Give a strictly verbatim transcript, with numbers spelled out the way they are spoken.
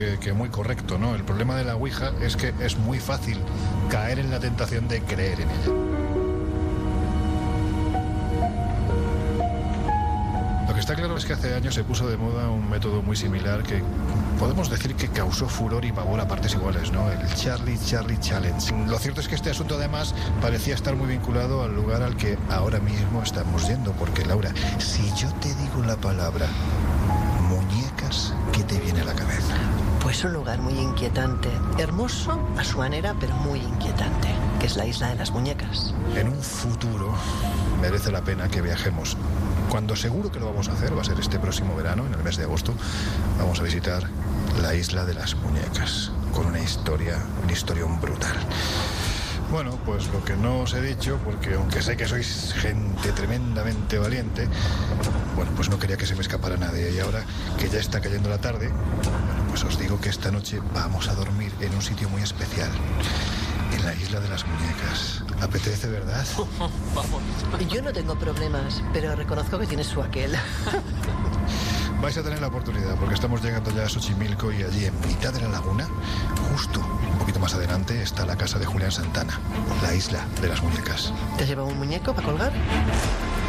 que, que muy correcto, ¿no? El problema de la Ouija es que es muy fácil caer en la tentación de creer en ella. Lo que está claro es que hace años se puso de moda un método muy similar que podemos decir que causó furor y pavor a partes iguales, ¿no? El Charlie Charlie Challenge. Lo cierto es que este asunto además parecía estar muy vinculado al lugar al que ahora mismo estamos yendo, porque Laura, si yo te digo la palabra muñecas, ¿qué te viene a la cabeza? Pues un lugar muy inquietante, hermoso a su manera, pero muy inquietante, que es la Isla de las Muñecas. En un futuro merece la pena que viajemos. Cuando seguro que lo vamos a hacer, va a ser este próximo verano, en el mes de agosto, vamos a visitar la Isla de las Muñecas, con una historia, un historión brutal. Bueno, pues lo que no os he dicho, porque aunque sé que sois gente tremendamente valiente, bueno, pues no quería que se me escapara nadie. Y ahora que ya está cayendo la tarde, bueno, pues os digo que esta noche vamos a dormir en un sitio muy especial, en la Isla de las Muñecas. ¿Apetece, verdad? Vamos. Yo no tengo problemas, pero reconozco que tienes su aquel. Vais a tener la oportunidad, porque estamos llegando ya a Xochimilco y allí, en mitad de la laguna, justo un poquito más adelante, está la casa de Julián Santana, la Isla de las Muñecas. ¿Te has llevado un muñeco para colgar?